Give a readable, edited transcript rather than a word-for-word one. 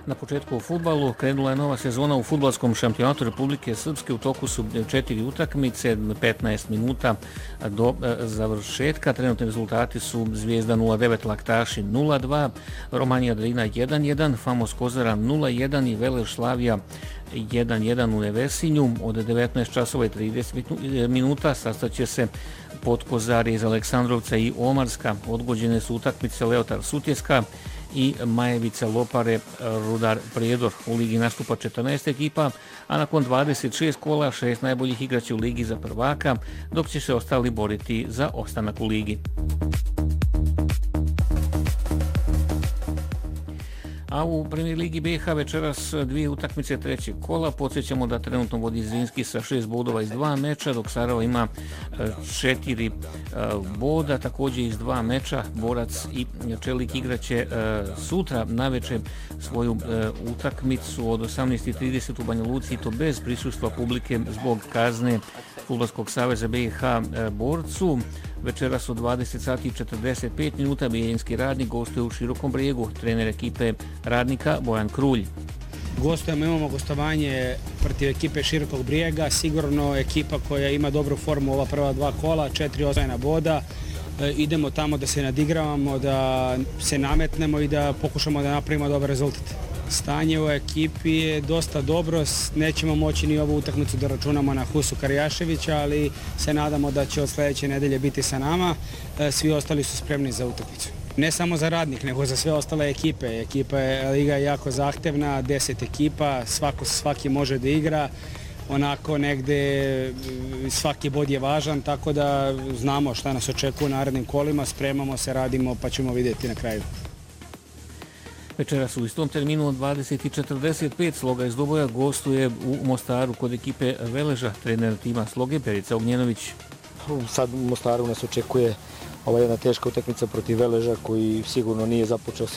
Na početku u fudbalu krenula je nova sezona u fudbalskom šampionatu Republike Srpske. U toku su 4 utakmice, 15 minuta do završetka. Trenutni rezultati su Zvijezda 0-9, Laktaši 0-2, Romanija Drina 1-1, Famos Kozara 0-1 i Veleš Slavija 1-1 u Nevesinju. Od 19 časova i 30 minuta sastaće se Potkozari iz Aleksandrovca i Omarska. Odgođene su utakmice Leotar Sutjeska i Majevica Lopare Rudar Prijedor. U ligi nastupa 14 ekipa, a nakon 26 kola 6 najboljih igraće u ligi za prvaka, dok će se ostali boriti za ostanak u ligi. A u Premier ligi BiH večeras 2 utakmice trećeg kola. Podsjećamo da trenutno vodi Zrinski sa 6 bodova iz 2 meča, dok Sarajevo ima 4 boda, također iz 2 meča. Borac i Čelik igraće sutra naveče svoju utakmicu od 18:30 u Banja Luci, i to bez prisustva publike zbog kazne Fudbalskog saveza BiH Borcu. Večeras u 20:45 minuta Bijeljinski Radnik gostuje u Širokom Brijegu. Trener ekipe Radnika Bojan Krulj. Imamo gostovanje protiv ekipe Širokog Brijega, sigurno ekipa koja ima dobru formu ova prva 2 kola, 4 osvojena boda. Idemo tamo da se nadigravamo, da se nametnemo i da pokušamo da napravimo dobar rezultat. Stanje u ekipi je dosta dobro, nećemo moći ni ovu utakmicu da računamo na Husu Karjaševića, ali se nadamo da će od sljedeće nedelje biti sa nama. Svi ostali su spremni za utakmicu. Ne samo za Radnik, nego za sve ostale ekipe. Liga je jako zahtevna, 10 ekipa, svaki može da igra. Onako negde svaki bod je važan, tako da znamo šta nas očekuje u narednim kolima, spremamo se, radimo, pa ćemo vidjeti na kraju. Večeras u istom terminu od 20:45 Sloga iz Doboja gostuje u Mostaru kod ekipe Veleža. Trener tima Sloge Perica Ognjenović. Sad u Mostaru nas očekuje ova jedna teška utakmica protiv Veleža, koji sigurno nije započeo